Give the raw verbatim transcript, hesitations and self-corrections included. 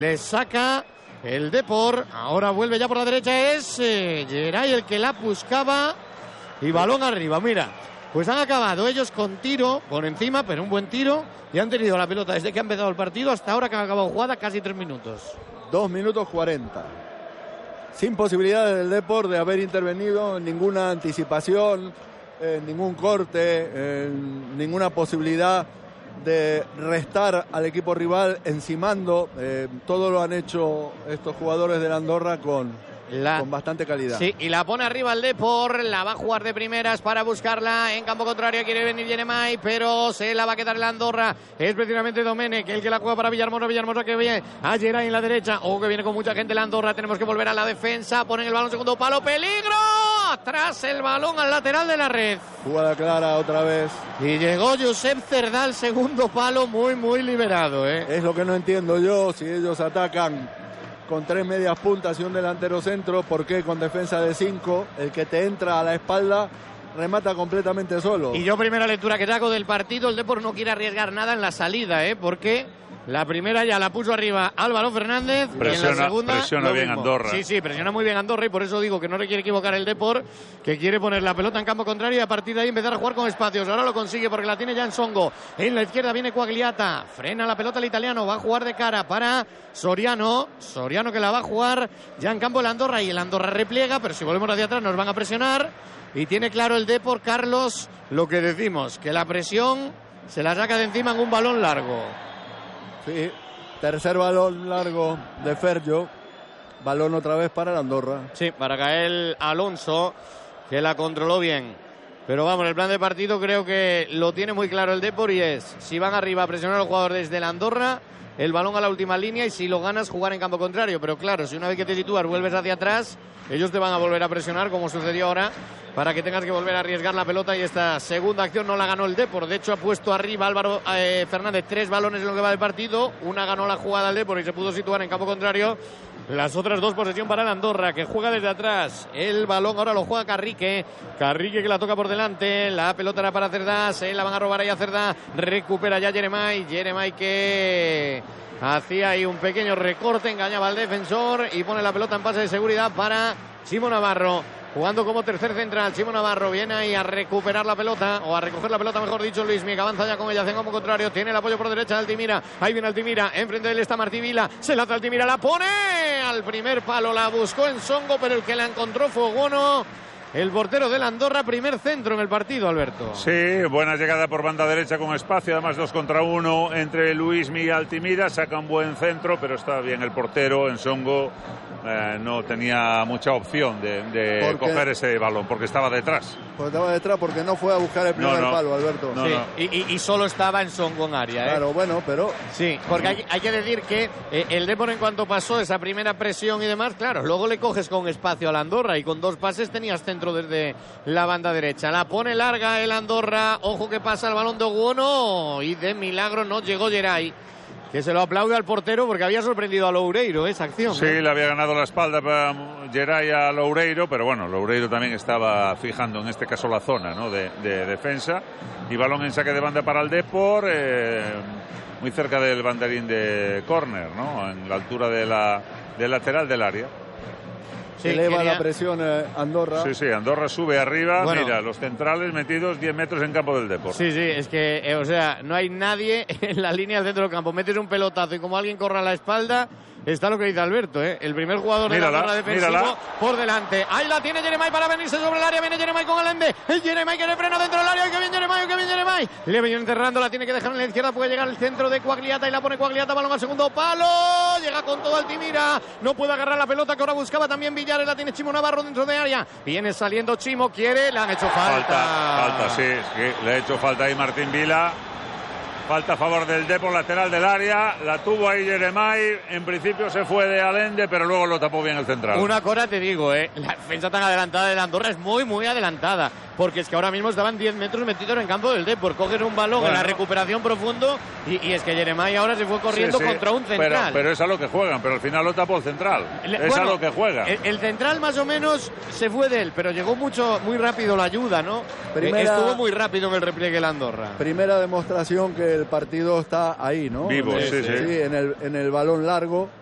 Le saca el Depor, ahora vuelve ya por la derecha, es eh, Geray el que la buscaba y balón arriba, mira, pues han acabado ellos con tiro por encima, pero un buen tiro, y han tenido la pelota desde que ha empezado el partido hasta ahora que han acabado jugada casi tres minutos. Dos minutos cuarenta. Sin posibilidades del Depor de haber intervenido en ninguna anticipación, en ningún corte, en ninguna posibilidad de restar al equipo rival encimando. Eh, todo lo han hecho estos jugadores del Andorra con, la, con bastante calidad. Sí, y la pone arriba el Depor, la va a jugar de primeras para buscarla en campo contrario, quiere venir Jeremai, pero se la va a quedar el Andorra, es precisamente Domenech el que la juega para Villarmosa, Villarmosa que viene a Geray en la derecha, o oh, que viene con mucha gente el Andorra, tenemos que volver a la defensa, ponen el balón segundo palo, peligro, atrás el balón al lateral de la red. Jugada clara otra vez. Y llegó Josep Cerdá, segundo palo, muy muy liberado, ¿eh? Es lo que no entiendo yo, si ellos atacan con tres medias puntas y un delantero centro, ¿por qué con defensa de cinco? El que te entra a la espalda remata completamente solo. Y yo primera lectura que hago del partido, el Depor no quiere arriesgar nada en la salida, ¿eh? Porque la primera ya la puso arriba Álvaro Fernández, presiona, y en la segunda presiona bien mismo. Andorra. Sí, sí, presiona muy bien Andorra, y por eso digo que no le quiere equivocar el Depor, que quiere poner la pelota en campo contrario y a partir de ahí empezar a jugar con espacios. Ahora lo consigue porque la tiene ya en Songo. En la izquierda viene Quagliata, frena la pelota el italiano, va a jugar de cara para Soriano, Soriano que la va a jugar ya en campo el Andorra, y el Andorra repliega, pero si volvemos hacia atrás nos van a presionar, y tiene claro el Depor, Carlos, lo que decimos, que la presión se la saca de encima en un balón largo. Sí. Tercer balón largo de Ferjo. Balón otra vez para el Andorra. Sí, para Gael Alonso, que la controló bien. Pero vamos, el plan de partido creo que lo tiene muy claro el Depor, y es, si van arriba a presionar al jugador desde el Andorra, el balón a la última línea, y si lo ganas, jugar en campo contrario. Pero claro, si una vez que te sitúas vuelves hacia atrás, ellos te van a volver a presionar, como sucedió ahora, para que tengas que volver a arriesgar la pelota, y esta segunda acción no la ganó el Depor. De hecho, ha puesto arriba Álvaro eh, Fernández tres balones en lo que va del partido. Una ganó la jugada el Depor y se pudo situar en campo contrario. Las otras dos posesión para el Andorra, que juega desde atrás. El balón ahora lo juega Carrique. Carrique que la toca por delante. La pelota era para Cerdá. Se la van a robar ahí a Cerdá. Recupera ya Jeremai. Jeremai que hacía ahí un pequeño recorte, engañaba al defensor y pone la pelota en pase de seguridad para Chimo Navarro. Jugando como tercer central, Chimo Navarro viene ahí a recuperar la pelota, o a recoger la pelota, mejor dicho, Luismi, que avanza ya con ella, hace como contrario, tiene el apoyo por derecha de Altimira, ahí viene Altimira, enfrente de él está Martí Vila, se lanza Altimira, la pone al primer palo, la buscó en Songo, pero el que la encontró fue Ogono, el portero del Andorra, primer centro en el partido, Alberto. Sí, buena llegada por banda derecha con espacio, además dos contra uno entre Luismi y Altimira, saca un buen centro, pero está bien el portero, en Songo. Eh, no tenía mucha opción de, de coger ese balón porque estaba detrás. Porque estaba detrás porque no fue a buscar el primer no, no, palo, Alberto. No, sí, no. Y, y, y solo estaba en Songo en área. ¿eh? Claro, bueno, pero... Sí, porque hay, hay que decir que eh, el Depor en cuanto pasó esa primera presión y demás, claro, luego le coges con espacio al Andorra y con dos pases tenías centro desde la banda derecha. La pone larga el Andorra, ojo que pasa el balón de Oguono y de milagro no llegó Geray, que se lo aplaude al portero porque había sorprendido a Loureiro esa acción. Sí, ¿no? Le había ganado la espalda para Geray a Loureiro, pero bueno, Loureiro también estaba fijando en este caso la zona, ¿no? de, de defensa. Y balón en saque de banda para el Depor, eh, muy cerca del banderín de córner, ¿no? En la altura de la, del lateral del área. Sí, eleva quería... la presión eh, Andorra. Sí, sí, Andorra sube arriba. Bueno, mira, los centrales metidos diez metros en campo del Depor. Sí, sí, es que, eh, o sea, no hay nadie en la línea del centro del campo. Metes un pelotazo y como alguien corre a la espalda, está lo que dice Alberto, ¿eh? El primer jugador de la Andorra defensivo mírala. Por delante. Ahí la tiene Jeremai para venirse sobre el área. Viene Jeremai con el ende. El Jeremai que le frena dentro del área. ¡Ay, que bien Jeremai! ¡Que bien Jeremai! Le viene enterrando, la tiene que dejar en la izquierda. Puede llegar al centro de Quagliata y la pone Quagliata. Balón al segundo palo. Llega con todo Altimira. No puede agarrar la pelota que ahora buscaba también Villares. La tiene Chimo Navarro dentro de área. Viene saliendo Chimo. Quiere. Le han hecho falta. Falta, falta sí, sí. Le ha hecho falta ahí Martín Vila. Falta a favor del Depor, lateral del área. La tuvo ahí Jeremai. En principio se fue de Allende, pero luego lo tapó bien el central. Una cosa te digo, ¿eh? La defensa tan adelantada de la Andorra es muy, muy adelantada. Porque es que ahora mismo estaban diez metros metidos en campo del Depor. Cogen un balón bueno. en la recuperación profundo. Y, y es que Jeremai ahora se fue corriendo sí, sí, contra un central. Pero, pero es a lo que juegan. Pero al final lo tapó el central. Le, es bueno, a lo que juega. El, el central más o menos se fue de él. Pero llegó mucho, muy rápido la ayuda, ¿no? Primera, Estuvo muy rápido en el repliegue el Andorra. Primera demostración que el partido está ahí, ¿no? Vivo, sí, sí. sí. sí en, el, en el balón largo.